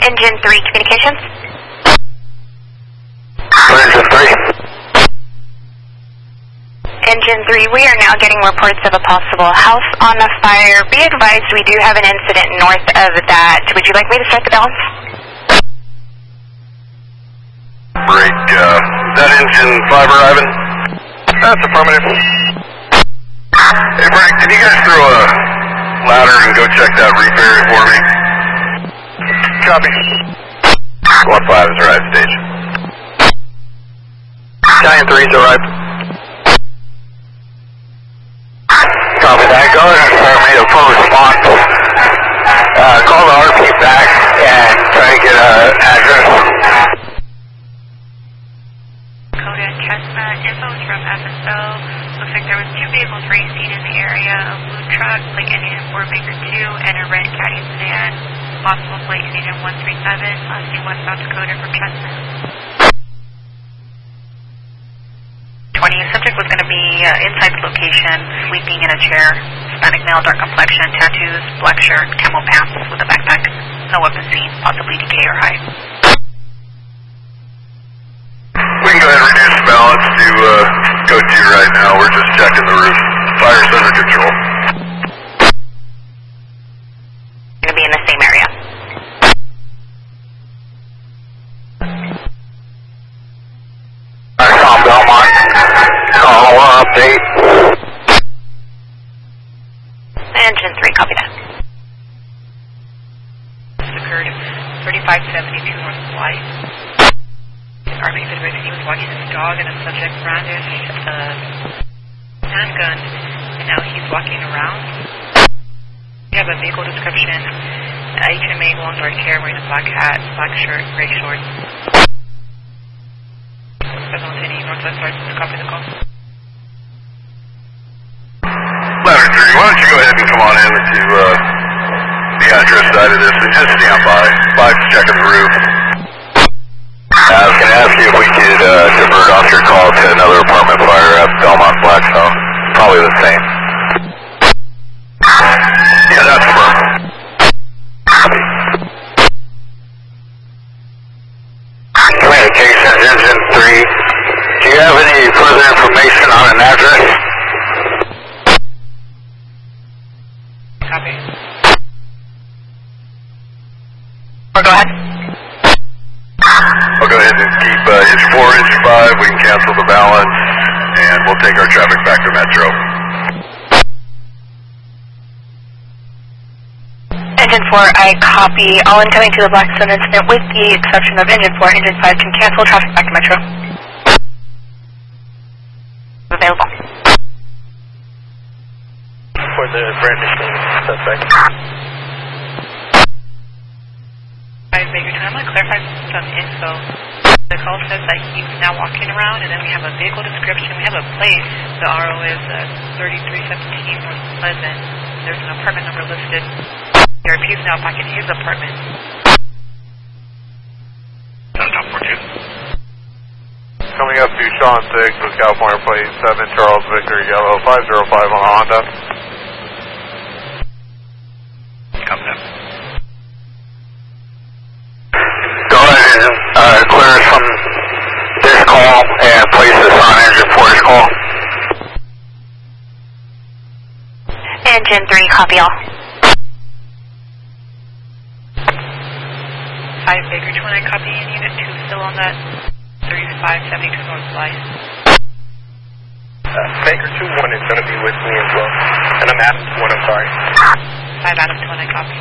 Engine 3 communications. Engine 3. Engine 3, we are now getting reports of a possible house on a fire. Be advised we do have an incident north of that. Would you like me to start the balance? Great. Is that engine 5 arriving? That's affirmative. Hey, Frank, can you guys throw a ladder and go check that reef area for me? Copy. 1-5 has arrived, stage. Italian 3's arrived. Copy that. Go ahead and start me a full response. Call the RP back and try to get an address. Dakota and Chestnut, info is from FSO. Looks like there was 2 vehicles racing in the area, a blue truck, like Indian 4 Baker 2, and a red Caddy sedan. Possible plate Indian 137, last name West South Dakota from Chestnut. 20, subject was going to be inside the location, sleeping in a chair, Hispanic male, dark complexion, tattoos, black shirt, camel pants with a backpack, no weapon seen, possibly decay or height. We can go ahead and reduce the balance to go 2 right now. We're just checking the roof. Fire's under control. Going to be in the same area. Tom Belmont. Call update. Engine 3, copy that. This occurred 3572 North Blythe. RP Federation, he was walking his dog and a subject brandished a handgun, and now he's walking around. We have a vehicle description, HMA long dark hair, wearing a black hat, black shirt, gray shorts. Federal City, Northwest Sergeant, copy the call. Ladder 3, why don't you go ahead and come on in to the address side of this and just stand by. 5's checking the roof. I was going to ask you if we could divert off your call to another apartment fire at Belmont Blackstone. Probably the same. Yeah, that's firm. Communications Engine 3. Do you have any further information on an address? Copy. Or go ahead. I'll go ahead and keep engine 4, engine 5. We can cancel the balance, and we'll take our traffic back to Metro. Engine 4, I copy. All incoming to the Blackstone incident with the exception of Engine 4. Engine 5 can cancel traffic back to Metro. Available. For the brandishing suspect. 5 Baker 2, I'm going to clarify some info. The call says that he's now walking around, and then we have a vehicle description. We have a plate. The RO is 3317 North Pleasant. There's an apartment number listed. The RP is now back in his apartment. Coming up to Sean 6 with California plate 7 Charles Victor Yellow 505 on a Honda. Coming up. Go ahead and clear us from this call and place us on engine 4's call. Engine 3, copy all. 5 Baker 2, I copy in unit 2 still on that 3572 North Blythe. Baker 2-1 is going to be with me as well. And I'm Adam 1, I'm sorry. 5 Adam 2, I copy.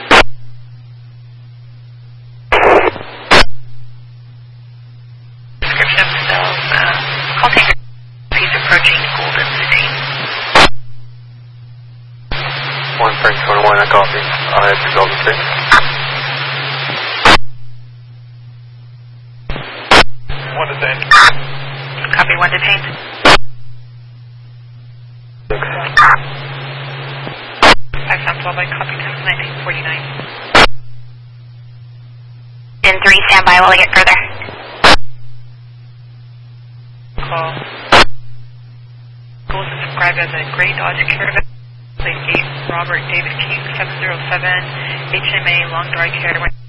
Description of himself. Call taker. He's approaching Golden City. 1 Frank 21, I copy. I'll head to Golden City. 1 detained. Copy, 1 detained. 5 Sam 12, I copy 10-1949. In 3, stand by while I get further. Call. Goes described as a gray Dodge Caravan. Plate 8, Robert David King, 707, HMA, long dark hair.